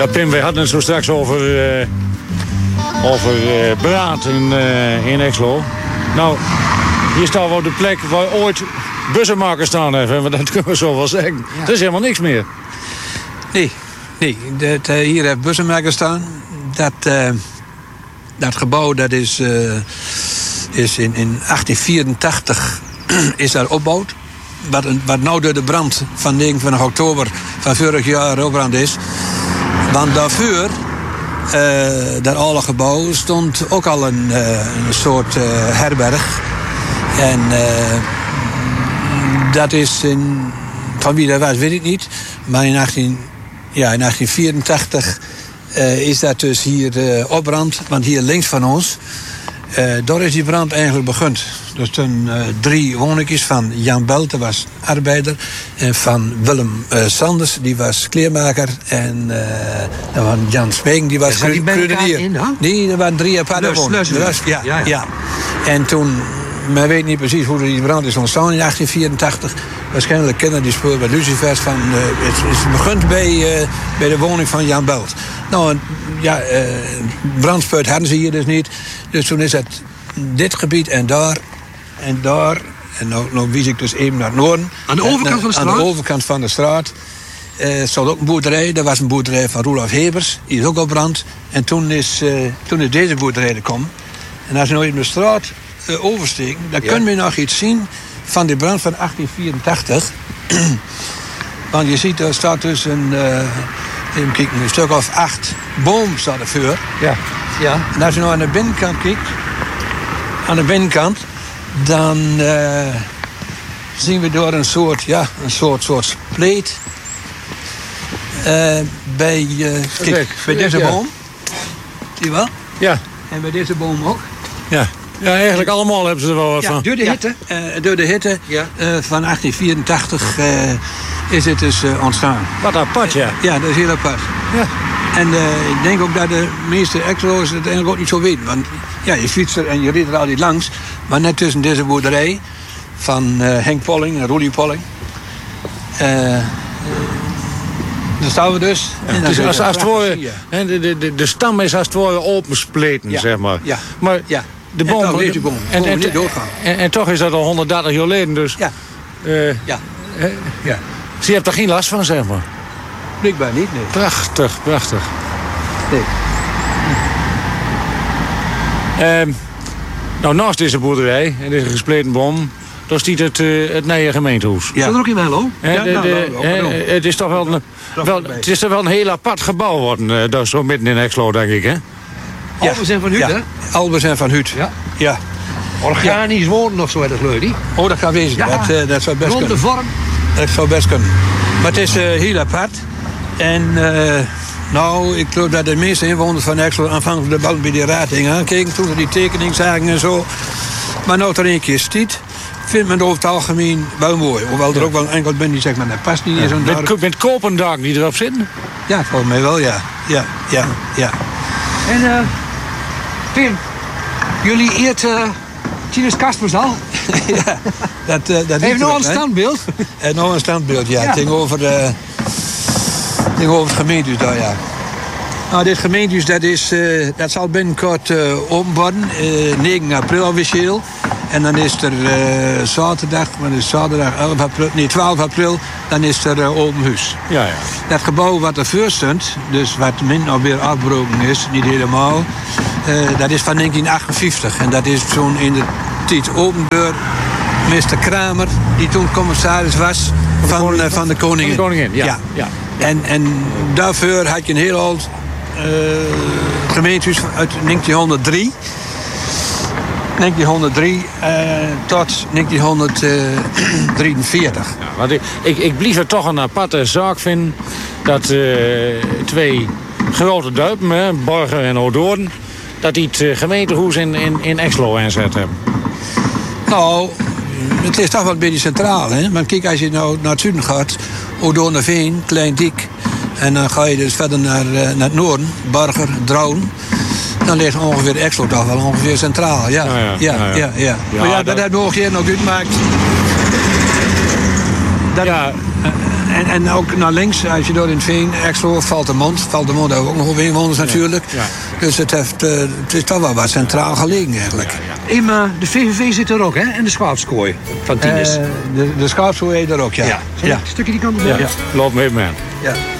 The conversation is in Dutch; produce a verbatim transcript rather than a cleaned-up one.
Nou, Pim, wij hadden het zo straks over, uh, over uh, Braat in, uh, in Exlo. Nou, hier staan we op de plek waar ooit bussenmakers staan hebben. Maar dat kunnen we zo wel zeggen. Ja. Er is helemaal niks meer. Nee, nee. Dat, uh, hier heeft bussenmakers staan. Dat, uh, dat gebouw dat is, uh, is in, in achttien vierentachtig is daar opgebouwd. Wat, wat nou door de brand van negenentwintig oktober van vorig jaar opbrand is. Want daarvoor, uh, dat oude gebouw, stond ook al een, uh, een soort uh, herberg. En uh, dat is in, van wie dat was, weet ik niet. Maar in, achttien, ja, in achttien vierentachtig uh, is dat dus hier uh, opbrand. Want hier links van ons, uh, daar is die brand eigenlijk begonnen. Er stonden uh, drie woningjes van Jan Belt, dat was arbeider. En van Willem uh, Sanders, die was kleermaker. En uh, van Jan Smegen, die was kruidenier. Nee, er waren drie aparte woningjes. Ja, ja, ja. ja. En toen, men weet niet precies hoe die brand is ontstaan in achttien vierentachtig. Waarschijnlijk kennen die spul bij Lucifers van. Uh, het is begint bij, uh, bij de woning van Jan Belt. Nou, ja, uh, brandspuit hadden ze hier dus niet. Dus toen is het dit gebied en daar. En daar, en nou, nou wies ik dus even naar het noorden. Aan de overkant van de straat? Aan de overkant van de straat. Uh, stond ook een boerderij. Dat was een boerderij van Roelof Hebers. Die is ook op brand. En toen is, uh, toen is deze boerderij gekomen. En als je nou even de straat uh, oversteken, dan ja. kunnen we nog iets zien van de brand van achttien vierentachtig. Want je ziet, er staat dus een, uh, even kijken, een stuk of acht bomen staat er voor. Ja. Ja. En als je nou aan de binnenkant kijkt, aan de binnenkant, dan uh, zien we door een soort, ja, een soort, soort spleet. Uh, bij, uh, kijk, bij deze ja. boom. Zie je wel? Ja. En bij deze boom ook. Ja. Ja, eigenlijk allemaal hebben ze er wel wat ja, van. Door de hitte, ja. uh, door de hitte ja. uh, van achttien vierentachtig uh, is het dus uh, ontstaan. Wat apart, ja. Ja, dat is heel apart. Ja. En uh, ik denk ook dat de meeste Exlo's het eigenlijk ook niet zo weten. Want ja, je fietst er en je rijdt er altijd langs. Maar net tussen deze boerderij van uh, Henk Polling en Roelie Polling. Uh, daar staan we dus. Ja, en dus als, als het ware, de, de, de, de stam is als het ware openspleten, ja. zeg maar. Ja. Maar ja. de boom... En, de, de boom. En, en, niet doorgaan. En, en toch is dat al honderddertig jaar geleden, dus... Ja. Uh, ja. Uh, ja. Dus je hebt er geen last van, zeg maar. Blijkbaar niet, nee. Prachtig, prachtig. Nee. Uh, nou, naast deze boerderij, en deze gespleten boom, daar stiet het, uh, het nieuwe gemeentehuis. Ja. Is dat er ook in Hello? Ja, ja, de, de, de, nou, nou, uh, het is toch wel een, wel, het is toch wel een heel apart gebouw worden, uh, daar zo midden in Exlo, denk ik, hè? Ja. Albers en Van Huut, ja. hè? Albers en Van Huut. Ja. ja. Organisch ja. wonen of zo, dat leuk, niet? Oh, dat gaat wezen. Ja. Dat, uh, dat zou best Rond kunnen. de vorm. Dat zou best kunnen. Maar het is uh, heel apart. En uh, nou, ik geloof dat de meeste inwoners van Exlo aanvankelijk de bal bij die rating aankeken toen ze die tekening zagen en zo. Maar nou er een keer stiet, vindt men het over het algemeen wel mooi. Hoewel er ook wel een enkel bent die zegt, maar dat past niet in zo'n dorp. Met, met kopendaken die erop zitten? Ja, volgens mij wel, ja. Ja, ja, ja. En uh, Pim, jullie eert uh, Tinus Kaspers al? Ja, dat, uh, dat heeft nog een standbeeld? En nog een standbeeld, ja. ja. Tegenover, uh, tegenover het gemeentehuis daar, ja. Nou, dit gemeentehuis dat is, uh, dat zal binnenkort uh, open worden. Uh, negen april officieel. En dan is er uh, zaterdag, wat is zaterdag, elf april, nee, twaalf april, dan is er uh, open huis. Ja, ja. Dat gebouw wat er voor stond, dus wat min alweer afgebroken is, niet helemaal, uh, dat is van negentien achtenvijftig. En dat is zo'n in de tijd open door meester Kramer, die toen commissaris was van, van, uh, van de koningin. Van de koningin, ja. ja. ja. En, en daarvoor had je een heel oud uh, gemeentehuis uit negentienhonderddrie. negentienhonderddrie uh, tot negentienhonderddrieënveertig. Ja, want ik, ik, ik blijf het toch een aparte zaak vinden dat uh, twee grote duipen, hè, Borger en Odoorn, dat die het uh, gemeentehuis in, in, in Exlo inzet hebben. Nou, het is toch wel een beetje centraal, hè? Want kijk, als je nou naar het zuiden gaat, Odoornveen, Klein Diek, en dan ga je dus verder naar, uh, naar het noorden, Borger, Drouwen. Dan ligt ongeveer Exlo toch wel ongeveer centraal. Ja, ja, ja. ja, ja, ja. ja. Maar ja, dat, dat hebben we ook hier nog uitgemaakt. Dat, ja. Uh, en, en ook naar links, als je door in het Veen, Exlo, Valtemont. Valtemont hebben we ook nog wel inwoners natuurlijk. Ja. Dus het, heeft, uh, het is toch wel wat centraal gelegen eigenlijk. Ja, ja. Emma, de V V V zit er ook, hè? En de schaapskooi van Tinus. Uh, de de schaapskooi er ook, ja. ja. ja. Een stukje die kant op. Ja. Ja. Loop mee, man. ja.